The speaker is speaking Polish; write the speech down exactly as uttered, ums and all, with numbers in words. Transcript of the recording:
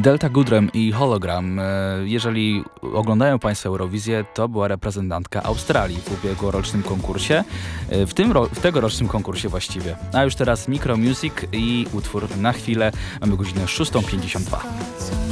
Delta Goodrem i Hologram. Jeżeli oglądają Państwo Eurowizję, to była reprezentantka Australii w ubiegłorocznym konkursie, w tym ro- w tegorocznym konkursie właściwie. A już teraz Micro Music i utwór Na chwilę. Mamy godzinę szósta pięćdziesiąt dwa.